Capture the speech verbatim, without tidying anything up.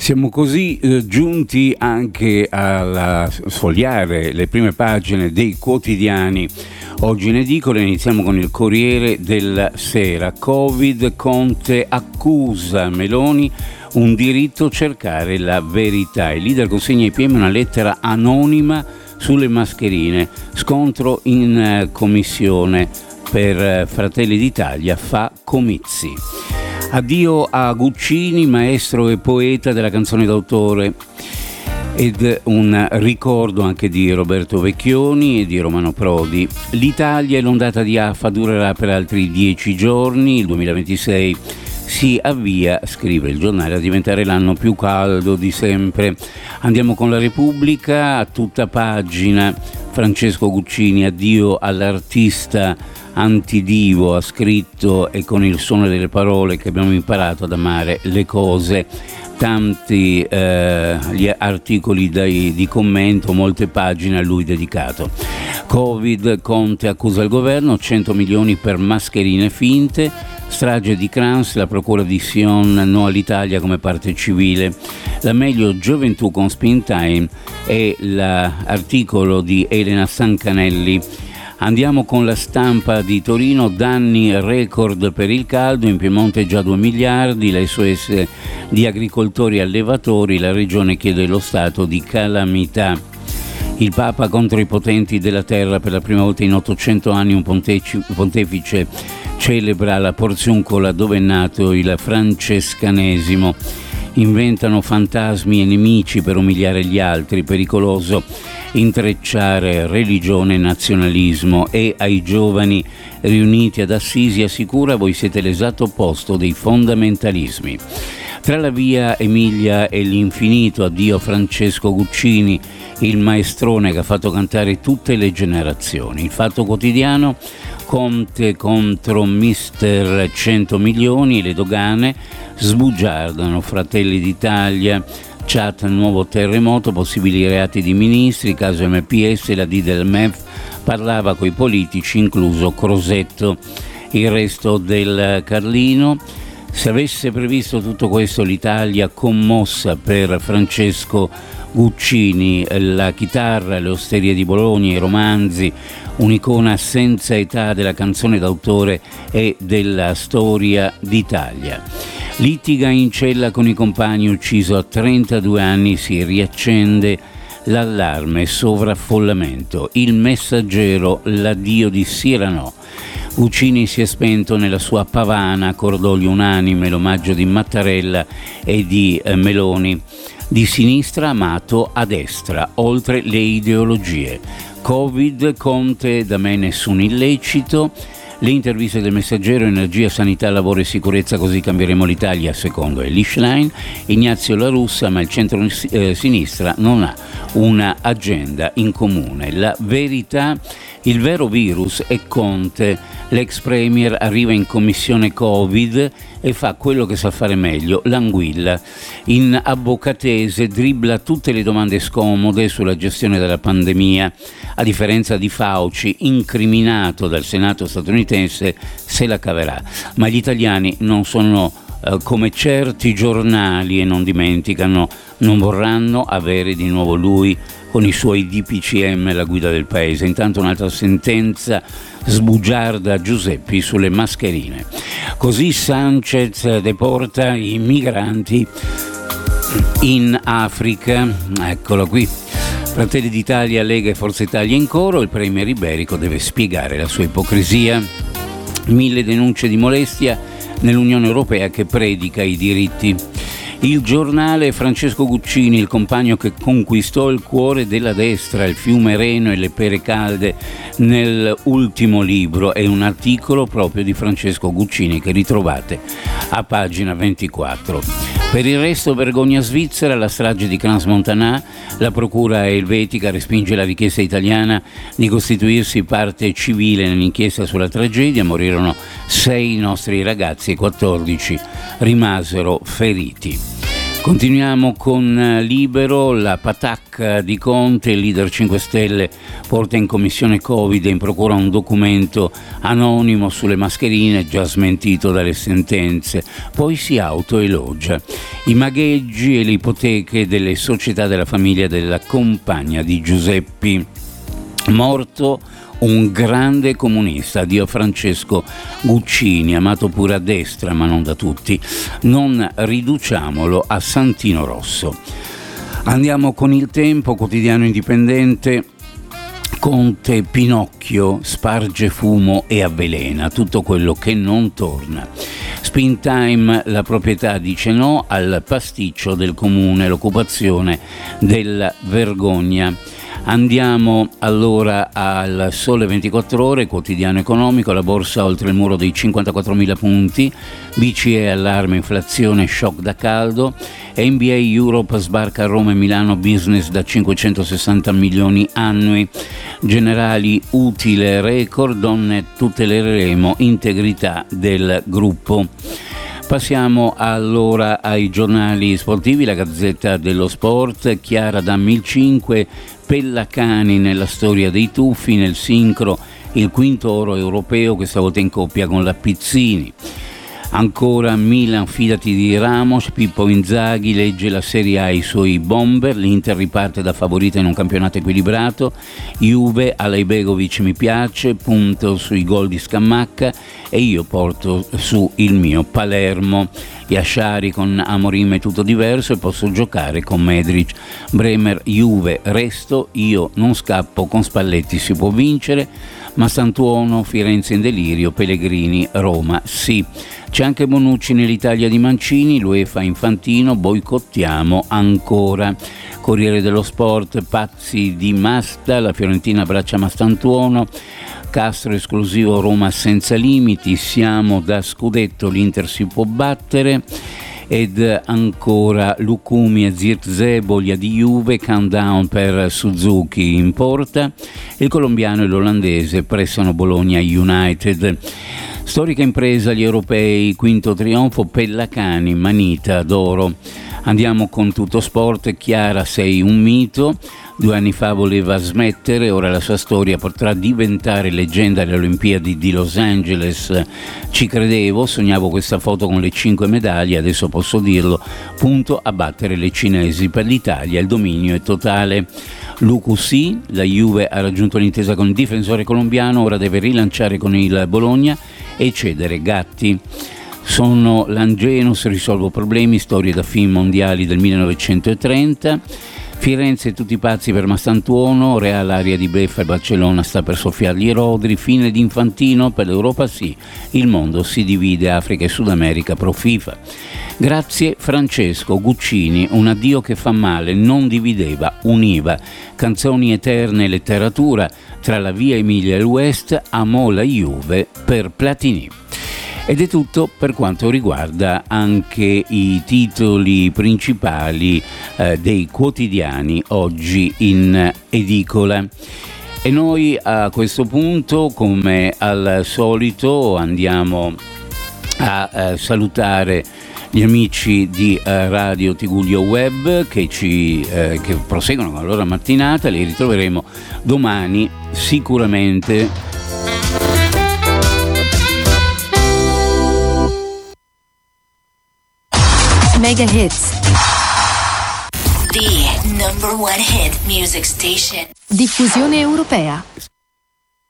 Siamo così eh, giunti anche a sfogliare le prime pagine dei quotidiani oggi in edicola. Iniziamo con il Corriere della Sera. Covid, Conte accusa Meloni un diritto a cercare la verità. Il leader consegna ai P M una lettera anonima sulle mascherine. Scontro in eh, commissione per eh, Fratelli d'Italia fa comizi. Addio a Guccini, maestro e poeta della canzone d'autore, ed un ricordo anche di Roberto Vecchioni e di Romano Prodi. L'Italia e l'ondata di affa durerà per altri dieci giorni. Il duemilaventisei si avvia, scrive il giornale, a diventare l'anno più caldo di sempre. Andiamo con la Repubblica, a tutta pagina. Francesco Guccini, addio all'artista antidivo, ha scritto, e con il suono delle parole che abbiamo imparato ad amare le cose. Tanti eh, gli articoli dai, di commento, molte pagine a lui dedicato. Covid, Conte accusa il governo, cento milioni per mascherine finte. Strage di Crans, la procura di Sion, no all'Italia come parte civile. La meglio gioventù con Spin Time e l'articolo di Elena Sancanelli. Andiamo con La Stampa di Torino, danni record per il caldo, in Piemonte già due miliardi, l'S O S di agricoltori e allevatori, la regione chiede lo stato di calamità. Il Papa contro i potenti della terra, per la prima volta in ottocento anni un pontefice celebra la Porziuncola dove è nato il francescanesimo. Inventano fantasmi e nemici per umiliare gli altri, pericoloso intrecciare religione e nazionalismo. E ai giovani riuniti ad Assisi assicura: voi siete l'esatto opposto dei fondamentalismi. Tra la via Emilia e l'infinito, addio Francesco Guccini, il maestrone che ha fatto cantare tutte le generazioni. Il Fatto Quotidiano, Conte contro mister cento milioni, le dogane sbugiardano, Fratelli d'Italia, chat nuovo terremoto, possibili reati di ministri, caso M P S, la D del M E F parlava coi politici, incluso Crosetto. Il resto del Carlino: se avesse previsto tutto questo l'Italia commossa per Francesco Guccini, la chitarra, le osterie di Bologna, i romanzi, un'icona senza età della canzone d'autore e della storia d'Italia. Litiga in cella con i compagni, ucciso a trentadue anni, si riaccende l'allarme, sovraffollamento. Il Messaggero, l'addio di Cyrano. Guccini si è spento nella sua Pavana, cordoglio unanime, l'omaggio di Mattarella e di eh, Meloni. Di sinistra amato a destra, oltre le ideologie. Covid, Conte, da me nessun illecito. Le interviste del Messaggero, energia, sanità, lavoro e sicurezza, così cambieremo l'Italia, secondo Elie Schlein. Ignazio La Russa, ma il centro-sinistra non ha una agenda in comune. La Verità, il vero virus è Conte. L'ex premier arriva in commissione Covid e fa quello che sa fare meglio, l'anguilla. In avvocatese dribbla tutte le domande scomode sulla gestione della pandemia. A differenza di Fauci, incriminato dal Senato statunitense, se la caverà. Ma gli italiani non sono eh, come certi giornali e non dimenticano, non vorranno avere di nuovo lui con i suoi D P C M la guida del paese. Intanto un'altra sentenza sbugiarda Giuseppi sulle mascherine. Così Sanchez deporta i migranti in Africa. Eccolo qui. Fratelli d'Italia, Lega e Forza Italia in coro. Il premier iberico deve spiegare la sua ipocrisia. Mille denunce di molestia nell'Unione Europea che predica i diritti. Il Giornale, Francesco Guccini, il compagno che conquistò il cuore della destra, il fiume Reno e le pere calde nell'ultimo libro. È un articolo proprio di Francesco Guccini che ritrovate a pagina ventiquattro. Per il resto, vergogna svizzera, la strage di Crans-Montana, la procura elvetica respinge la richiesta italiana di costituirsi parte civile nell'inchiesta sulla tragedia. Morirono sei nostri ragazzi e quattordici rimasero feriti. Continuiamo con Libero, la patacca di Conte, il leader cinque Stelle porta in commissione Covid e in procura un documento anonimo sulle mascherine già smentito dalle sentenze, poi si autoelogia. I magheggi e le ipoteche delle società della famiglia della compagna di Giuseppi. Morto un grande comunista, Dio Francesco Guccini, amato pure a destra ma non da tutti. Non riduciamolo a Santino Rosso. Andiamo con Il Tempo, quotidiano indipendente. Conte Pinocchio sparge fumo e avvelena tutto quello che non torna. Spin Time, la proprietà dice no al pasticcio del comune, l'occupazione della vergogna. Andiamo allora al Sole ventiquattro Ore, quotidiano economico, la borsa oltre il muro dei cinquantaquattromila punti, B C E allarme inflazione, shock da caldo, N B A Europe sbarca a Roma e Milano business da cinquecentosessanta milioni annui, generali utile record, donne tuteleremo integrità del gruppo. Passiamo allora ai giornali sportivi, la Gazzetta dello Sport, Chiara dammi il cinque, Pellacani nella storia dei tuffi, nel sincro il quinto oro europeo, questa volta in coppia con la Pizzini. Ancora Milan, fidati di Ramos, Pippo Inzaghi legge la Serie A ai suoi bomber, l'Inter riparte da favorita in un campionato equilibrato, Juve, Alejbegovic mi piace, punto sui gol di Scamacca e io porto su il mio Palermo. Yashari con Amorim è tutto diverso e posso giocare con Medric. Bremer, Juve, resto, io non scappo, con Spalletti si può vincere, ma Santuono, Firenze in delirio, Pellegrini, Roma, sì. C'è anche Bonucci nell'Italia di Mancini, l'UEFA Infantino, boicottiamo ancora. Corriere dello Sport, pazzi di Masta, la Fiorentina abbraccia Mastantuono, Castro esclusivo Roma senza limiti, siamo da scudetto, l'Inter si può battere. Ed ancora Lucumi e Zirkzee, voglia di Juve, countdown per Suzuki in porta, il colombiano e l'olandese pressano Bologna United. Storica impresa gli europei, quinto trionfo, Pellacani, manita d'oro. Andiamo con Tutto Sport, Chiara sei un mito, due anni fa voleva smettere, ora la sua storia potrà diventare leggenda alle Olimpiadi di Los Angeles. Ci credevo, sognavo questa foto con le cinque medaglie, adesso posso dirlo, punto a battere le cinesi, per l'Italia il dominio è totale. L'U Q C, la Juve ha raggiunto l'intesa con il difensore colombiano, ora deve rilanciare con il Bologna e cedere Gatti. Sono l'Angenus, risolvo problemi, storie da film mondiali del millenovecentotrenta. Firenze tutti pazzi per Mastantuono, Real aria di beffa e Barcellona sta per soffiargli i rodri, fine di Infantino, per l'Europa sì, il mondo si divide, Africa e Sud America pro FIFA. Grazie Francesco Guccini, un addio che fa male, non divideva, univa, canzoni eterne e letteratura, tra la via Emilia e l'West, amò la Juve per Platini. Ed è tutto per quanto riguarda anche i titoli principali eh, dei quotidiani oggi in edicola. E noi a questo punto, come al solito, andiamo a eh, salutare gli amici di eh, Radio Tigullio Web che ci eh, che proseguono con la loro mattinata. Li ritroveremo domani sicuramente. Mega Hits. The number one hit music station. Diffusione europea.